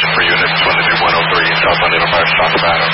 for units 23-103 South Bandera Marsh, Santa Barbara.